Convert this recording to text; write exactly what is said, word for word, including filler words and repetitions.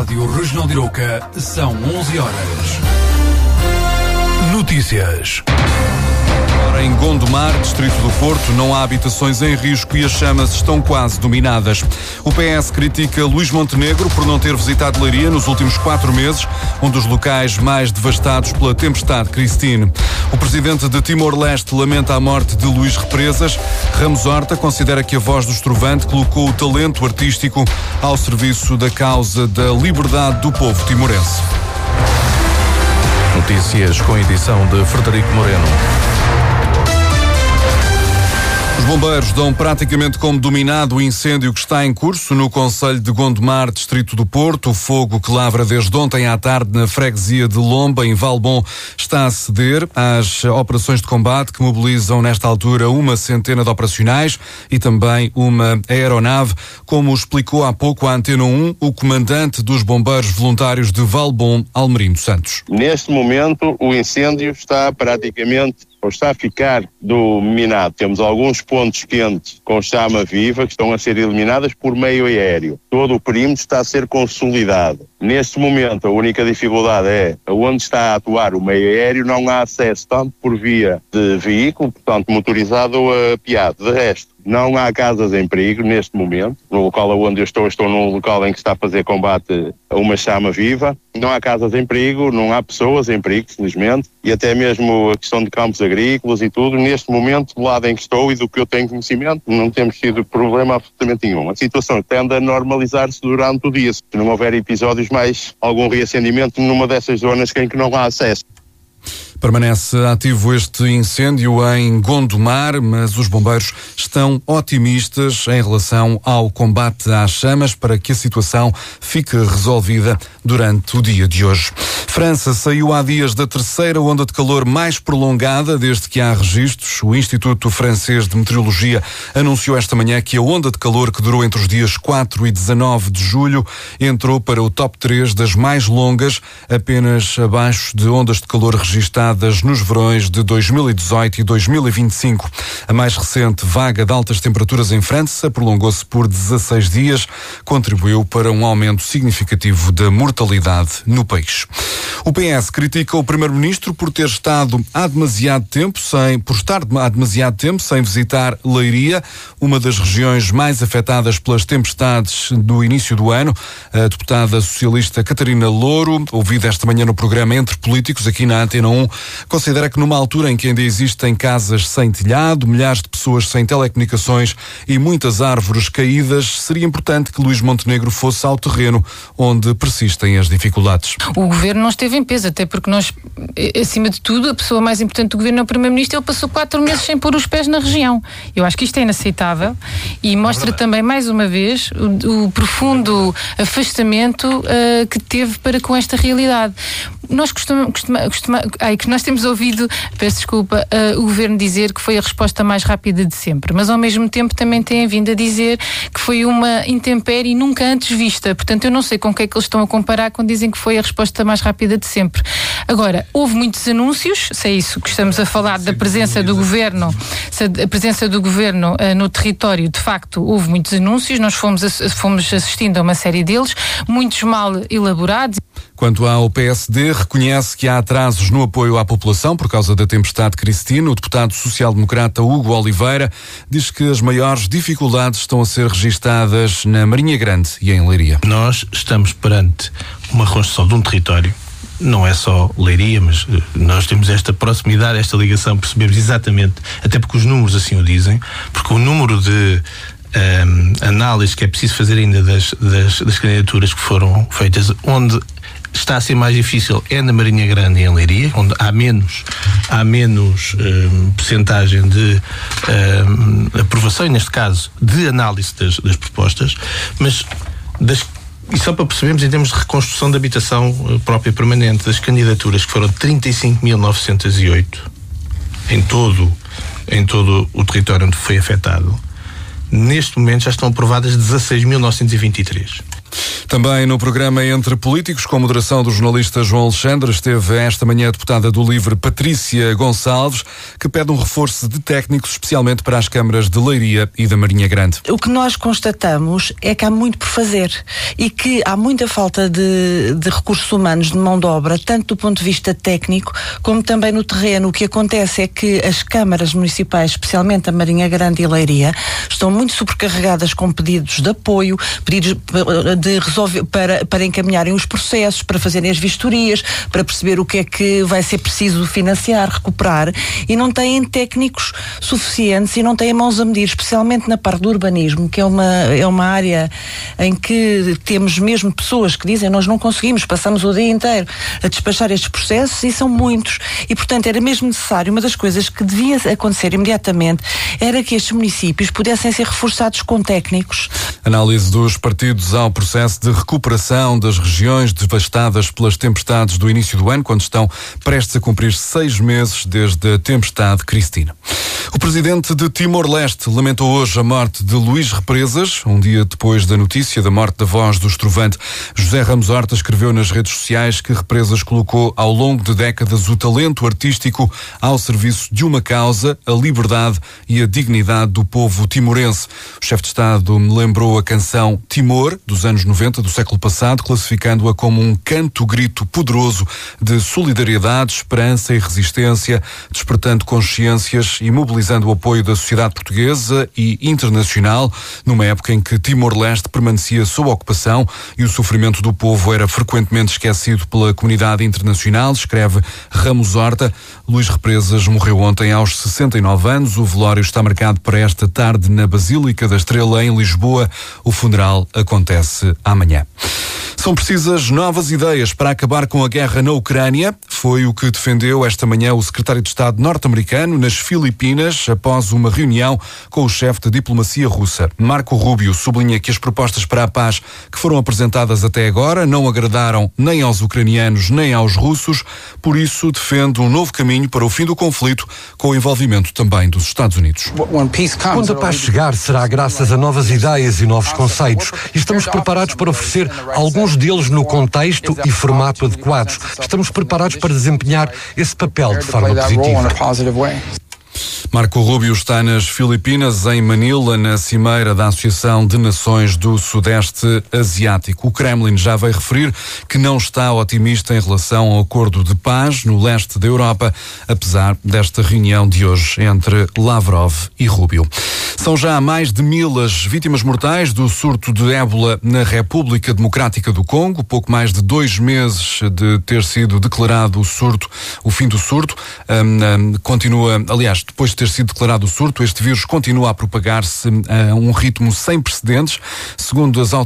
Rádio Regional de Arouca, são onze horas. Notícias. Em Gondomar, distrito do Porto, não há habitações em risco e as chamas estão quase dominadas. O P S critica Luís Montenegro por não ter visitado Leiria nos últimos quatro meses, um dos locais mais devastados pela tempestade Christine. O presidente de Timor-Leste lamenta a morte de Luís Represas. Ramos Horta considera que a Voz do Estrovante colocou o talento artístico ao serviço da causa da liberdade do povo timorense. Notícias com edição de Frederico Moreno. Os bombeiros dão praticamente como dominado o incêndio que está em curso no concelho de Gondomar, distrito do Porto. O fogo que lavra desde ontem à tarde na freguesia de Lomba, em Valbom, está a ceder às operações de combate que mobilizam nesta altura uma centena de operacionais e também uma aeronave, como explicou há pouco à Antena um o comandante dos bombeiros voluntários de Valbom, Almerino Santos. Neste momento o incêndio está praticamente ou está a ficar dominado. Temos alguns pontos quentes com chama viva que estão a ser eliminadas por meio aéreo. Todo o perímetro está a ser consolidado. Neste momento, a única dificuldade é onde está a atuar o meio aéreo, não há acesso tanto por via de veículo, portanto motorizado ou a piado. De resto, não há casas em perigo neste momento. No local onde eu estou, estou num local em que está a fazer combate a uma chama viva. Não há casas em perigo, não há pessoas em perigo, felizmente, e até mesmo a questão de campos agrícolas e tudo. Neste momento, do lado em que estou e do que eu tenho conhecimento, não temos tido problema absolutamente nenhum. A situação tende a normalizar-se durante o dia. Se não houver episódios mais algum reacendimento numa dessas zonas em que não há acesso. Permanece ativo este incêndio em Gondomar, mas os bombeiros estão otimistas em relação ao combate às chamas para que a situação fique resolvida durante o dia de hoje. França saiu há dias da terceira onda de calor mais prolongada desde que há registros. O Instituto Francês de Meteorologia anunciou esta manhã que a onda de calor que durou entre os dias quatro e dezanove de julho entrou para o top três das mais longas, apenas abaixo de ondas de calor registadas nos verões de dois mil e dezoito e dois mil e vinte e cinco. A mais recente vaga de altas temperaturas em França prolongou-se por dezasseis dias, contribuiu para um aumento significativo da mortalidade no país. O P S critica o primeiro-ministro por ter estado há demasiado tempo sem, por estar há demasiado tempo sem visitar Leiria, uma das regiões mais afetadas pelas tempestades do início do ano. A deputada socialista Catarina Louro, ouvida esta manhã no programa Entre Políticos, aqui na Antena um, considera que numa altura em que ainda existem casas sem telhado, milhares de pessoas sem telecomunicações e muitas árvores caídas, seria importante que Luís Montenegro fosse ao terreno onde persistem as dificuldades. O governo não esteve em peso, até porque nós, acima de tudo, a pessoa mais importante do governo é o primeiro-ministro. Ele passou quatro meses sem pôr os pés na região. Eu acho que isto é inaceitável e mostra é também, mais uma vez, o, o profundo afastamento uh, que teve para com esta realidade. Nós costumamos, costuma, costuma, ai, que nós temos ouvido, peço desculpa, uh, o governo dizer que foi a resposta mais rápida de sempre, mas ao mesmo tempo também têm vindo a dizer que foi uma intempérie nunca antes vista. Portanto, eu não sei com o que é que eles estão a comparar quando dizem que foi a resposta mais rápida de sempre. Agora, houve muitos anúncios, se é isso que estamos a falar, da presença do governo, se a presença do governo uh, no território, de facto, houve muitos anúncios, nós fomos, fomos assistindo a uma série deles, muitos mal elaborados. Quanto ao P S D, reconhece que há atrasos no apoio à população por causa da tempestade Christine. O deputado social-democrata Hugo Oliveira diz que as maiores dificuldades estão a ser registadas na Marinha Grande e em Leiria. Nós estamos perante uma reconstrução de um território, não é só Leiria, mas nós temos esta proximidade, esta ligação, percebemos exatamente, até porque os números assim o dizem, porque o número de um, análises que é preciso fazer ainda das, das, das candidaturas que foram feitas, onde está a ser mais difícil é na Marinha Grande e em Leiria, onde há menos, há menos um, percentagem de um, aprovação, e neste caso de análise das, das propostas, mas das, e só para percebermos, em termos de reconstrução de habitação própria permanente, das candidaturas, que foram trinta e cinco mil novecentos e oito em todo, em todo o território onde foi afetado, neste momento já estão aprovadas dezasseis mil novecentos e vinte e três. Também no programa Entre Políticos, com moderação do jornalista João Alexandre, esteve esta manhã a deputada do LIVRE Patrícia Gonçalves, que pede um reforço de técnicos, especialmente para as câmaras de Leiria e da Marinha Grande. O que nós constatamos é que há muito por fazer e que há muita falta de, de recursos humanos, de mão de obra, tanto do ponto de vista técnico como também no terreno. O que acontece é que as câmaras municipais, especialmente a Marinha Grande e Leiria, estão muito sobrecarregadas com pedidos de apoio, pedidos de resolver Para, para encaminharem os processos, para fazerem as vistorias, para perceber o que é que vai ser preciso financiar, recuperar, e não têm técnicos suficientes e não têm mãos a medir, especialmente na parte do urbanismo, que é uma, é uma área em que temos mesmo pessoas que dizem nós não conseguimos, passamos o dia inteiro a despachar estes processos e são muitos. E, portanto, era mesmo necessário, uma das coisas que devia acontecer imediatamente era que estes municípios pudessem ser reforçados com técnicos. Análise dos partidos ao processo de recuperação das regiões devastadas pelas tempestades do início do ano, quando estão prestes a cumprir seis meses desde a tempestade Cristina. O presidente de Timor-Leste lamentou hoje a morte de Luís Represas, um dia depois da notícia da morte da voz do estrovante. José Ramos Horta escreveu nas redes sociais que Represas colocou ao longo de décadas o talento artístico ao serviço de uma causa, a liberdade e a dignidade do povo timorense. O chefe de Estado lembrou a canção Timor, dos anos noventa do século passado, classificando-a como um canto-grito poderoso de solidariedade, esperança e resistência, despertando consciências e mobilizando o apoio da sociedade portuguesa e internacional, numa época em que Timor-Leste permanecia sob ocupação e o sofrimento do povo era frequentemente esquecido pela comunidade internacional, escreve Ramos Horta. Luís Represas morreu ontem aos sessenta e nove anos. O velório está marcado para esta tarde na Basílica da Estrela, em Lisboa. O funeral acontece amanhã. São precisas novas ideias para acabar com a guerra na Ucrânia. Foi o que defendeu esta manhã o secretário de Estado norte-americano nas Filipinas, após uma reunião com o chefe da diplomacia russa. Marco Rubio sublinha que as propostas para a paz que foram apresentadas até agora não agradaram nem aos ucranianos nem aos russos. Por isso, defende um novo caminho para o fim do conflito, com o envolvimento também dos Estados Unidos. Quando a paz chegar, será graças a novas ideias e novos conceitos. E estamos preparados para oferecer alguns deles no contexto e formato adequados. Estamos preparados para desempenhar esse papel de forma positiva. Marco Rubio está nas Filipinas, em Manila, na cimeira da Associação de Nações do Sudeste Asiático. O Kremlin já veio referir que não está otimista em relação ao acordo de paz no leste da Europa, apesar desta reunião de hoje entre Lavrov e Rubio. São já mais de mil as vítimas mortais do surto de ébola na República Democrática do Congo, pouco mais de dois meses de ter sido declarado o surto, o fim do surto. Um, um, continua, aliás, depois de ter sido declarado o surto, este vírus continua a propagar-se a um ritmo sem precedentes, segundo as autoridades.